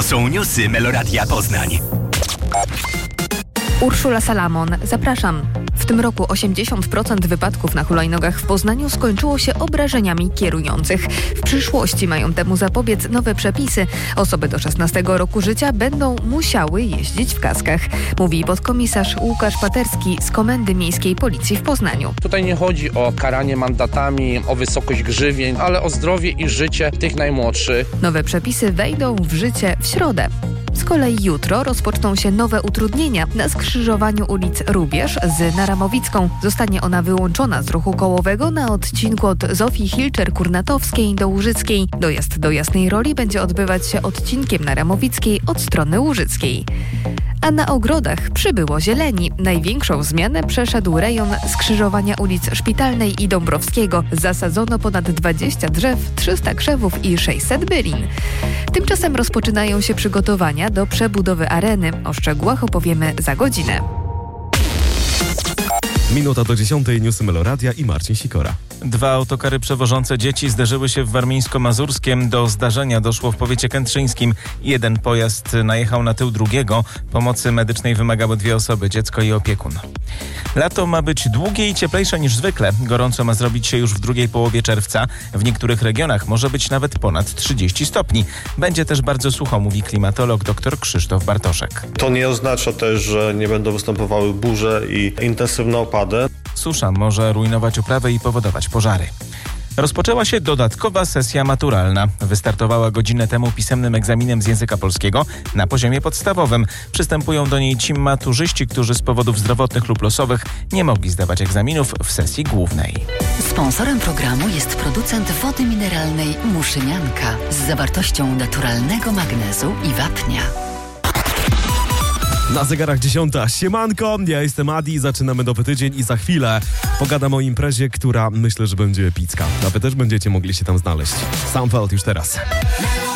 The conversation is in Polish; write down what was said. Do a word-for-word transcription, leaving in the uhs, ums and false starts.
są newsy Meloradia Poznań. Urszula Salamon, zapraszam. W tym roku osiemdziesiąt procent wypadków na hulajnogach w Poznaniu skończyło się obrażeniami kierujących. W przyszłości mają temu zapobiec nowe przepisy. Osoby do szesnastego roku życia będą musiały jeździć w kaskach, mówi podkomisarz Łukasz Paterski z Komendy Miejskiej Policji w Poznaniu. Tutaj nie chodzi o karanie mandatami, o wysokość grzywien, ale o zdrowie i życie tych najmłodszych. Nowe przepisy wejdą w życie w środę. Z kolei jutro rozpoczną się nowe utrudnienia na skrzyżowaniu ulic Rubież z Naramowicką. Zostanie ona wyłączona z ruchu kołowego na odcinku od Zofii Hilczer-Kurnatowskiej do Łużyckiej. Dojazd do Jasnej Roli będzie odbywać się odcinkiem Naramowickiej od strony Łużyckiej. A na ogrodach przybyło zieleni. Największą zmianę przeszedł rejon skrzyżowania ulic Szpitalnej i Dąbrowskiego. Zasadzono ponad dwadzieścia drzew, trzysta krzewów i sześćset bylin. Tymczasem rozpoczynają się przygotowania do przebudowy areny. O szczegółach opowiemy za godzinę. Minuta do dziesiątej, newsy Meloradia i Marcin Sikora. Dwa autokary przewożące dzieci zderzyły się w Warmińsko-Mazurskiem. Do zdarzenia doszło w powiecie kętrzyńskim. Jeden pojazd najechał na tył drugiego. Pomocy medycznej wymagały dwie osoby, dziecko i opiekun. Lato ma być długie i cieplejsze niż zwykle. Gorąco ma zrobić się już w drugiej połowie czerwca. W niektórych regionach może być nawet ponad trzydzieści stopni. Będzie też bardzo sucho, mówi klimatolog dr Krzysztof Bartoszek. To nie oznacza też, że nie będą występowały burze i intensywne opady. Susza może rujnować uprawy i powodować pożary. Rozpoczęła się dodatkowa sesja maturalna. Wystartowała godzinę temu pisemnym egzaminem z języka polskiego na poziomie podstawowym. Przystępują do niej ci maturzyści, którzy z powodów zdrowotnych lub losowych nie mogli zdawać egzaminów w sesji głównej. Sponsorem programu jest producent wody mineralnej Muszynianka z zawartością naturalnego magnezu i wapnia. Na zegarach dziesiąta. Siemanko, ja jestem Adi, zaczynamy nowy tydzień i za chwilę pogadam o imprezie, która myślę, że będzie epicka. A wy też będziecie mogli się tam znaleźć. Soundcloud już teraz.